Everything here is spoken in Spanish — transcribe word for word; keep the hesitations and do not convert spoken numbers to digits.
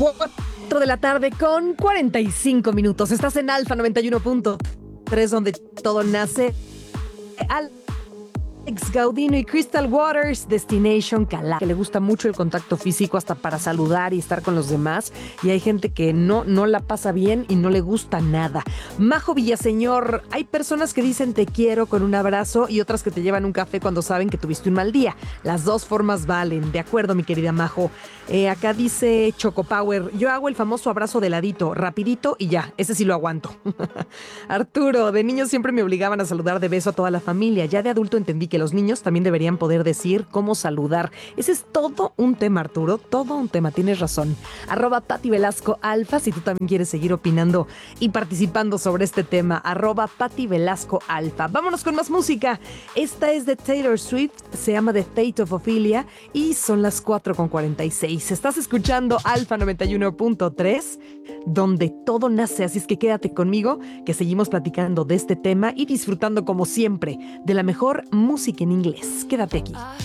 cuatro de la tarde con cuarenta y cinco minutos. Estás en Alfa noventa y uno punto tres, donde todo nace. Alex Gaudino y Crystal Waters, Destination Cala, que le gusta mucho el contacto físico hasta para saludar y estar con los demás, y hay gente que no, no la pasa bien y no le gusta nada. Majo Villaseñor, hay personas que dicen te quiero con un abrazo y otras que te llevan un café cuando saben que tuviste un mal día. Las dos formas valen. De acuerdo, mi querida Majo. Eh, acá dice Choco Power, yo hago el famoso abrazo de ladito, rapidito y ya, ese sí lo aguanto. Arturo, de niño siempre me obligaban a saludar de beso a toda la familia. Ya de adulto entendí que los niños también deberían poder decir cómo saludar. Ese es todo un tema, Arturo, todo un tema, tienes razón. Arroba Pati Velasco Alfa, si tú también quieres seguir opinando y participando sobre este tema. Arroba Pati Velasco Alfa. Vámonos con más música. Esta es de Taylor Swift, se llama The Fate of Ophelia y son las cuatro con cuarenta y seis. Estás escuchando Alfa noventa y uno punto tres, donde todo nace, así es que quédate conmigo, que seguimos platicando de este tema y disfrutando como siempre de la mejor música en inglés. Quédate aquí.